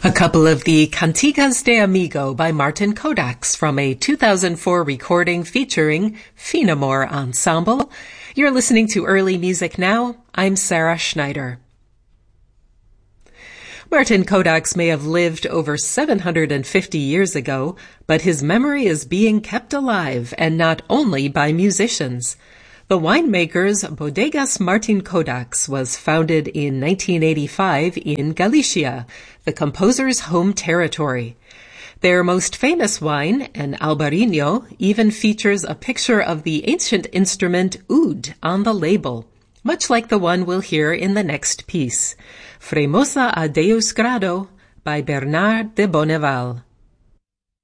A couple of the Cantigas de Amigo by Martin Kodax from a 2004 recording featuring Finamore Ensemble. You're listening to Early Music Now. I'm Sarah Schneider. Martin Kodax may have lived over 750 years ago, but his memory is being kept alive, and not only by musicians. The winemaker's Bodegas Martin Kodax was founded in 1985 in Galicia, the composer's home territory. Their most famous wine, an Albarino, even features a picture of the ancient instrument oud on the label, much like the one we'll hear in the next piece, Fremosa a Deus Grado by Bernard de Bonneval.